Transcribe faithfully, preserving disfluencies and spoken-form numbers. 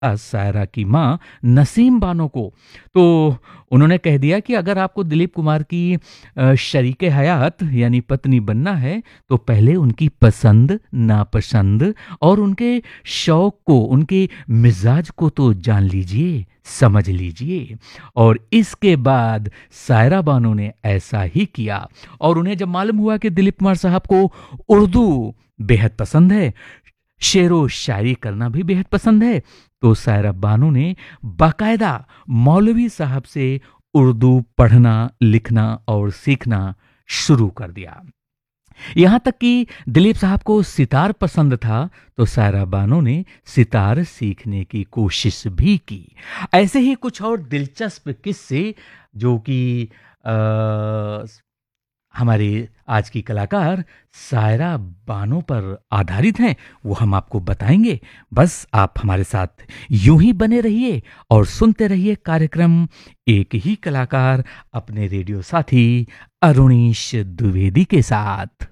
सायरा की माँ नसीम बानो को। तो उन्होंने कह दिया कि अगर आपको दिलीप कुमार की अ, शरीके हयात यानी पत्नी बनना है तो पहले उनकी पसंद, नापसंद और उनके शौक को, उनके मिजाज को तो जान लीजिए, समझ लीजिए। और इसके बाद सायरा बानो ने ऐसा ही किया। और उन्हें जब मालूम हुआ कि दिलीप कुमार साहब को उर्दू बेहद पसंद है, शेरो शायरी करना भी बेहद पसंद है, तो सायरा बानो ने बाकायदा मौलवी साहब से उर्दू पढ़ना, लिखना और सीखना शुरू कर दिया। यहां तक कि दिलीप साहब को सितार पसंद था, तो सायरा बानो ने सितार सीखने की कोशिश भी की। ऐसे ही कुछ और दिलचस्प किस्से जो कि अ, हमारे आज की कलाकार सायरा बानो पर आधारित हैं, वो हम आपको बताएंगे। बस आप हमारे साथ यूं ही बने रहिए और सुनते रहिए कार्यक्रम एक ही कलाकार अपने रेडियो साथी अरुणीश द्विवेदी के साथ।